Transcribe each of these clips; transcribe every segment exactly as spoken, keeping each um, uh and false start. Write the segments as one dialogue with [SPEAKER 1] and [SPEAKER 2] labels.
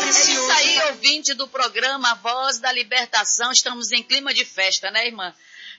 [SPEAKER 1] precioso.
[SPEAKER 2] É isso aí, ouvinte do programa Voz da Libertação. Estamos em clima de festa, né, irmã?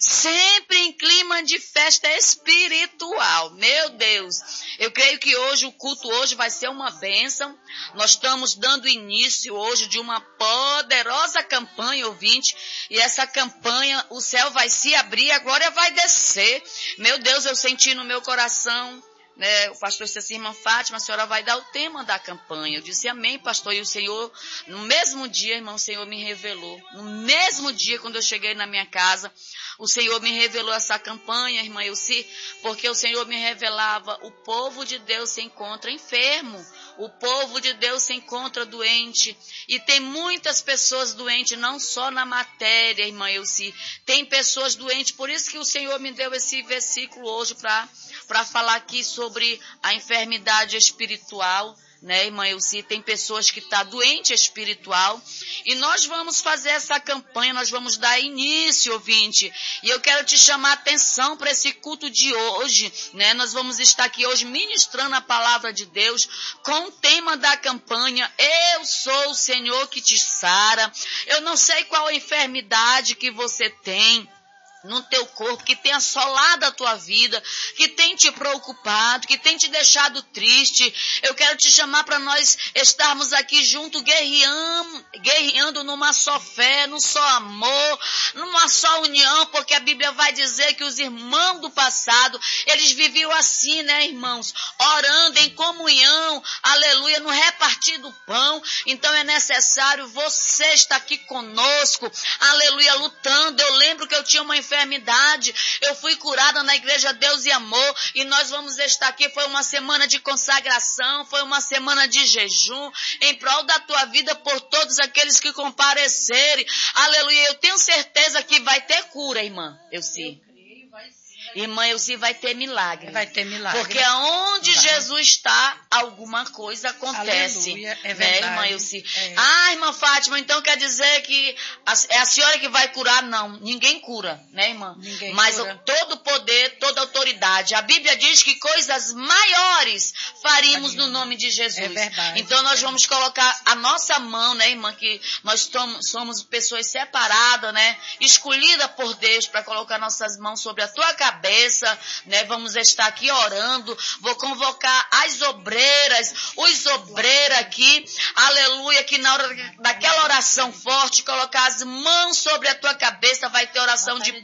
[SPEAKER 2] Sempre em clima de festa espiritual. Meu Deus. Eu creio que hoje, o culto hoje vai ser uma bênção. Nós estamos dando início hoje de uma poderosa campanha, ouvinte. E essa campanha, o céu vai se abrir, a glória vai descer. Meu Deus, eu senti no meu coração, né, o pastor disse assim, irmã Fátima, a senhora vai dar o tema da campanha. Eu disse, amém, pastor. E o Senhor, no mesmo dia, irmão, o Senhor me revelou. No mesmo dia, quando eu cheguei na minha casa, o Senhor me revelou essa campanha, irmã Elci, porque o Senhor me revelava, o povo de Deus se encontra enfermo. O povo de Deus se encontra doente. E tem muitas pessoas doentes, não só na matéria, irmã Elci. Tem pessoas doentes, por isso que o Senhor me deu esse versículo hoje para para falar aqui sobre a enfermidade espiritual, né, irmã Elci? Tem pessoas que estão doentes espiritual, e nós vamos fazer essa campanha, nós vamos dar início, ouvinte, e eu quero te chamar a atenção para esse culto de hoje, né? Nós vamos estar aqui hoje ministrando a palavra de Deus com o tema da campanha, eu sou o Senhor que te sara. Eu não sei qual a enfermidade que você tem no teu corpo, que tem assolado a tua vida, que tem te preocupado, que tem te deixado triste. Eu quero te chamar para nós estarmos aqui juntos, guerreando, guerreando numa só fé, num só amor, numa só união, porque a Bíblia vai dizer que os irmãos do passado, eles viviam assim, né, irmãos? Orando em comunhão, aleluia, no repartir do pão. Então é necessário você estar aqui conosco, aleluia, lutando. Eu lembro que eu tinha uma enfermidade, eu fui curada na igreja Deus e Amor, e nós vamos estar aqui. Foi uma semana de consagração, foi uma semana de jejum em prol da tua vida, por todos aqueles que comparecerem, aleluia. Eu tenho certeza que vai ter cura, irmã Elci. Irmã Elci, vai ter milagre.
[SPEAKER 1] Vai ter milagre.
[SPEAKER 2] Porque aonde vai. Jesus está, alguma coisa acontece.
[SPEAKER 1] Aleluia, é
[SPEAKER 2] né,
[SPEAKER 1] verdade.
[SPEAKER 2] Irmã Elci?
[SPEAKER 1] É.
[SPEAKER 2] Ah, irmã Fátima, então quer dizer que a, é a senhora que vai curar? Não, ninguém cura, né, irmã?
[SPEAKER 1] Ninguém
[SPEAKER 2] Mas
[SPEAKER 1] cura.
[SPEAKER 2] O, todo poder, toda autoridade. A Bíblia diz que coisas maiores faríamos no nome de Jesus.
[SPEAKER 1] É verdade.
[SPEAKER 2] Então nós vamos colocar a nossa mão, né, irmã? Que nós somos, somos pessoas separadas, né? Escolhidas por Deus para colocar nossas mãos sobre a tua cabeça. Cabeça, né? Vamos estar aqui orando. Vou convocar as obreiras, os obreiros aqui, aleluia, que na hora daquela oração forte, colocar as mãos sobre a tua cabeça, vai ter oração de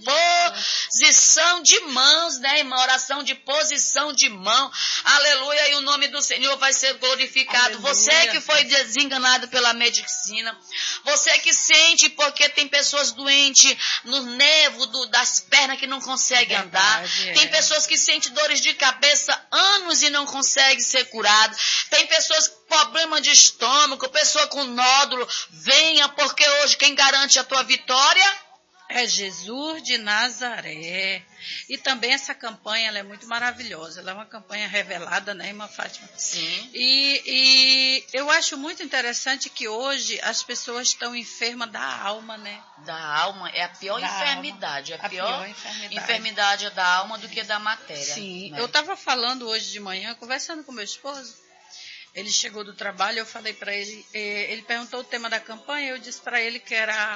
[SPEAKER 2] posição de mãos, né, irmã? Oração de posição de mão, aleluia, e o nome do Senhor vai ser glorificado. Aleluia. Você que foi desenganado pela medicina, você que sente, porque tem pessoas doentes no nervo do, das pernas que não conseguem andar.
[SPEAKER 1] É.
[SPEAKER 2] Tem pessoas que sentem dores de cabeça anos e não conseguem ser curado. Tem pessoas com problema de estômago, pessoa com nódulo. Venha, porque hoje quem garante a tua vitória
[SPEAKER 1] é Jesus de Nazaré. E também essa campanha, ela é muito maravilhosa. Ela é uma campanha revelada, né, irmã Fátima?
[SPEAKER 2] Sim.
[SPEAKER 1] E, e eu acho muito interessante que hoje as pessoas estão enfermas da alma, né?
[SPEAKER 2] Da alma é a pior
[SPEAKER 1] da
[SPEAKER 2] enfermidade.
[SPEAKER 1] Alma.
[SPEAKER 2] A, pior
[SPEAKER 1] a pior enfermidade.
[SPEAKER 2] enfermidade é da alma do que da matéria.
[SPEAKER 1] Sim.
[SPEAKER 2] Né?
[SPEAKER 1] Eu estava falando hoje de manhã, conversando com meu esposo. Ele chegou do trabalho, eu falei para ele, ele perguntou o tema da campanha, eu disse para ele que era...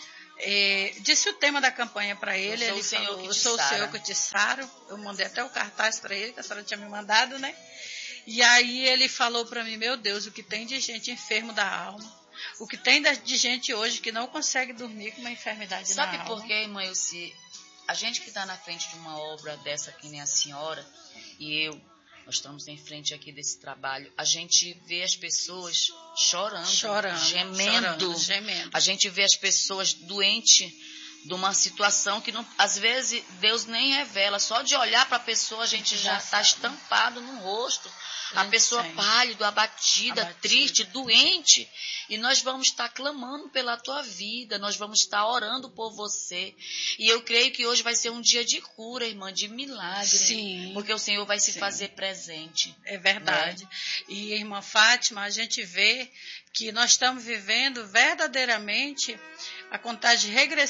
[SPEAKER 1] É, disse o tema da campanha para ele, ele falou, eu sou o Senhor que te saro. Eu mandei até o cartaz para ele, que a senhora tinha me mandado, né? E aí ele falou para mim, meu Deus, o que tem de gente enfermo da alma, o que tem de gente hoje que não consegue dormir com uma enfermidade
[SPEAKER 2] Sabe
[SPEAKER 1] na
[SPEAKER 2] por
[SPEAKER 1] alma.
[SPEAKER 2] quê, irmã Elci? A gente que está na frente de uma obra dessa, que nem a senhora e eu, nós estamos em frente aqui desse trabalho, a gente vê as pessoas chorando,
[SPEAKER 1] chorando
[SPEAKER 2] gemendo.
[SPEAKER 1] Chorando, gemendo.
[SPEAKER 2] A gente vê as pessoas doentes de uma situação que não, às vezes Deus nem revela. Só de olhar para a pessoa a gente já está estampado no rosto. A, a pessoa sente. Pálida, abatida, abatida, triste, doente. E nós vamos estar clamando pela tua vida. Nós vamos estar orando por você. E eu creio que hoje vai ser um dia de cura, irmã, de milagre.
[SPEAKER 1] Sim.
[SPEAKER 2] Porque o Senhor vai se
[SPEAKER 1] Sim.
[SPEAKER 2] fazer presente.
[SPEAKER 1] É verdade. Né? E, irmã Fátima, a gente vê que nós estamos vivendo verdadeiramente a contagem regressiva do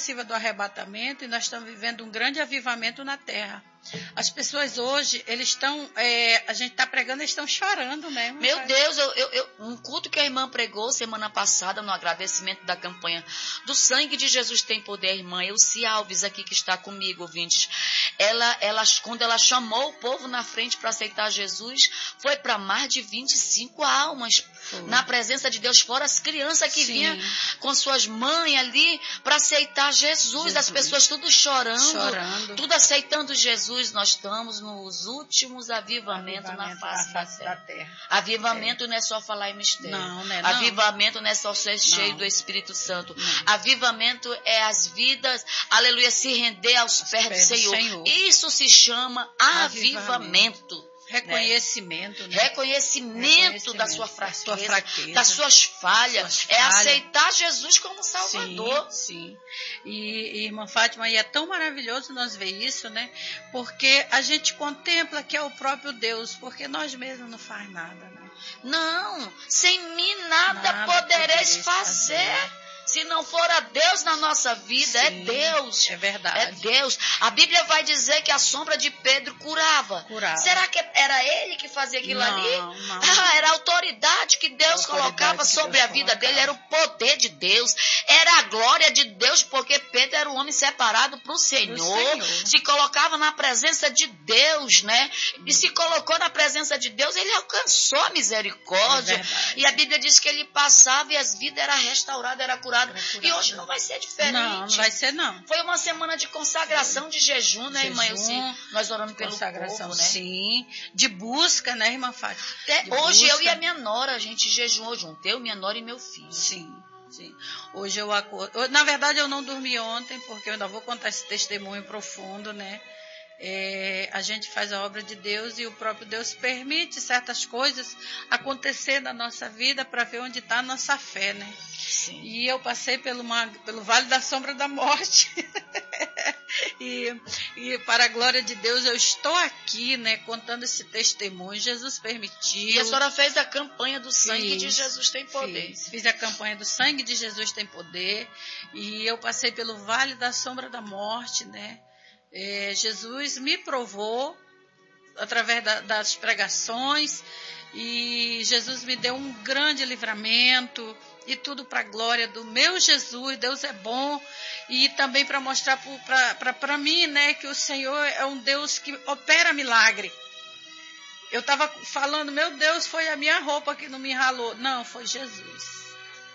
[SPEAKER 1] arrebatamento e nós estamos vivendo um grande avivamento na terra. As pessoas hoje, eles estão, é, a gente está pregando, eles estão chorando, né?
[SPEAKER 2] Meu Deus, eu, eu, eu, um culto que a irmã pregou semana passada no agradecimento da campanha do sangue de Jesus tem poder, a irmã Elci Alves aqui que está comigo, ouvintes. Ela, ela, quando ela chamou o povo na frente para aceitar Jesus, foi para mais de vinte e cinco almas foi. Na presença de Deus, fora as crianças que Sim. vinham com suas mães ali para aceitar Jesus. Jesus, as pessoas tudo chorando, chorando, tudo aceitando Jesus. Nós estamos nos últimos avivamentos Avivamento na face, na face da, terra. da terra. Avivamento é. não é só falar em mistério.
[SPEAKER 1] Não, né?
[SPEAKER 2] Avivamento não é só ser cheio não. do Espírito Santo. Não. Avivamento é as vidas, aleluia, se render aos, aos pés, pés do Senhor. Senhor. Isso se chama avivamento. avivamento.
[SPEAKER 1] Reconhecimento, né?
[SPEAKER 2] Reconhecimento, Reconhecimento da sua fraqueza, sua fraqueza, das suas falhas.
[SPEAKER 1] Suas
[SPEAKER 2] é
[SPEAKER 1] falhas.
[SPEAKER 2] aceitar Jesus como Salvador.
[SPEAKER 1] Sim, sim. E, e, irmã Fátima, e é tão maravilhoso nós ver isso, né? Porque a gente contempla que é o próprio Deus, porque nós mesmos não faz nada, né?
[SPEAKER 2] Não, sem mim nada, nada podereis fazer. fazer. Se não for a Deus na nossa vida, Sim, é Deus.
[SPEAKER 1] É verdade.
[SPEAKER 2] É Deus. A Bíblia vai dizer que a sombra de Pedro curava.
[SPEAKER 1] curava.
[SPEAKER 2] Será que era ele que fazia aquilo
[SPEAKER 1] não,
[SPEAKER 2] ali?
[SPEAKER 1] Não.
[SPEAKER 2] Ah, era a autoridade que Deus autoridade colocava sobre Deus a vida colocava. dele. Era o poder de Deus. Era a glória de Deus, porque Pedro era um homem separado para o Senhor. Senhor. Se colocava na presença de Deus, né? E se colocou na presença de Deus, ele alcançou a misericórdia.
[SPEAKER 1] É
[SPEAKER 2] e a Bíblia diz que ele passava e as vidas eram restauradas, era curada. E hoje não vai ser diferente.
[SPEAKER 1] Não, não vai ser não.
[SPEAKER 2] Foi uma semana de consagração, de jejum, né,
[SPEAKER 1] jejum,
[SPEAKER 2] irmã Elci? Nós oramos pelo
[SPEAKER 1] consagração,
[SPEAKER 2] povo, né?
[SPEAKER 1] Sim, de busca, né, irmã Fátima?
[SPEAKER 2] Hoje busca. Eu e a minha nora, a gente jejuou junto. Eu, minha nora e meu filho.
[SPEAKER 1] Sim, sim. Hoje eu acordo. Na verdade, eu não dormi ontem, porque eu ainda vou contar esse testemunho profundo, né? É, a gente faz a obra de Deus e o próprio Deus permite certas coisas acontecer na nossa vida para ver onde está a nossa fé, né?
[SPEAKER 2] Sim.
[SPEAKER 1] E eu passei pelo, uma, pelo Vale da Sombra da Morte e, e para a glória de Deus eu estou aqui, né, contando esse testemunho. Jesus permitiu.
[SPEAKER 2] E a senhora fez a campanha do sangue fiz, de Jesus tem poder.
[SPEAKER 1] Fiz, fiz a campanha do sangue de Jesus tem poder e eu passei pelo Vale da Sombra da Morte, né? É, Jesus me provou através da, das pregações e Jesus me deu um grande livramento e tudo para a glória do meu Jesus. Deus é bom e também para mostrar para mim, né, que o Senhor é um Deus que opera milagre. Eu estava falando, meu Deus, foi a minha roupa que não me ralou. Não, foi Jesus.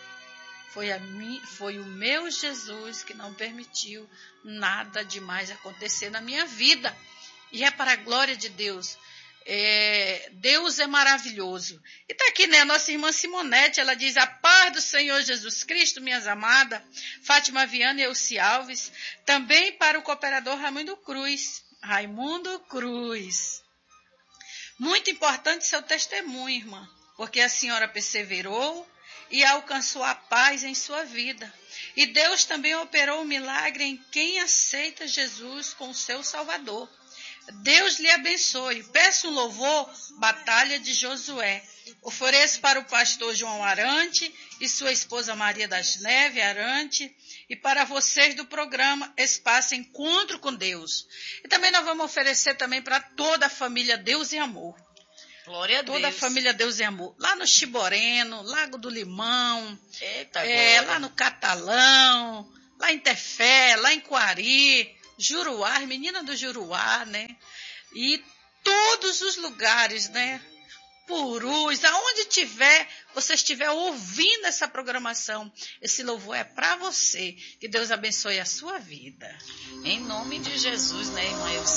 [SPEAKER 1] Foi, a mim, foi o meu Jesus que não permitiu nada demais acontecer na minha vida. E é para a glória de Deus. É, Deus é maravilhoso. E está aqui, né, a nossa irmã Simonete, ela diz: a paz do Senhor Jesus Cristo, minhas amadas, Fátima Viana e Elci Alves, também para o cooperador Raimundo Cruz. Raimundo Cruz. Muito importante seu testemunho, irmã, porque a senhora perseverou e alcançou a paz em sua vida. E Deus também operou um milagre em quem aceita Jesus como seu Salvador. Deus lhe abençoe. Peço um louvor, Batalha de Josué. Ofereço para o pastor João Arante e sua esposa Maria das Neves Arante e para vocês do programa Espaço Encontro com Deus. E também nós vamos oferecer também para toda a família Deus e Amor.
[SPEAKER 2] Glória a Deus.
[SPEAKER 1] Toda a família Deus e Amor. Lá no Chiboreno, Lago do Limão,
[SPEAKER 2] Eita,
[SPEAKER 1] é, lá no Catalão, lá em Tefé, lá em Coari, Juruá, menina do Juruá, né? E todos os lugares, né? Purus, aonde tiver, você estiver ouvindo essa programação, esse louvor é para você. Que Deus abençoe a sua vida.
[SPEAKER 2] Em nome de Jesus, né, irmã Elci?